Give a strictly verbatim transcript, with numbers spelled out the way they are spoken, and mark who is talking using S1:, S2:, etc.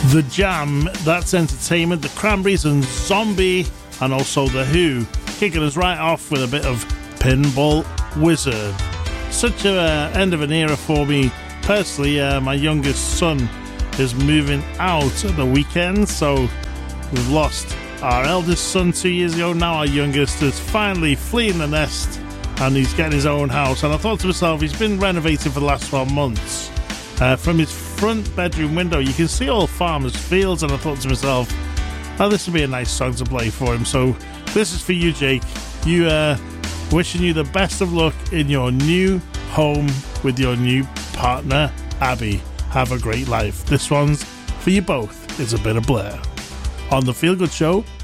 S1: The Jam, That's Entertainment, The Cranberries and Zombie, and also The Who. Kicking us right off with a bit of Pinball Wizard. Such a uh, end of an era for me. Personally, uh, my youngest son is moving out at the weekend, so we've lost our eldest son two years ago. Now our youngest is finally fleeing the nest and he's getting his own house. And I thought to myself, he's been renovating for the last twelve months. Uh, from his front bedroom window, you can see all farmers' fields, and I thought to myself, oh, this would be a nice song to play for him. So this is for you, Jake. You, uh, wishing you the best of luck in your new home with your new partner, Abby. Have a great life. This one's for you both. It's a bit of Blair on the Feel Good Show